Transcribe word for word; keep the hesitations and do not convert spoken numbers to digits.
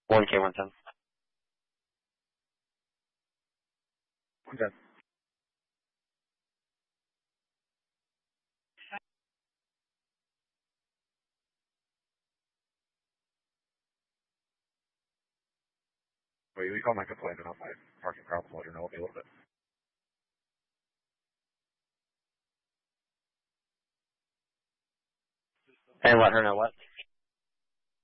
one K one ten. Okay. Wait, we call my complaint and I'll my parking problem loader know a little bit. And let her know what?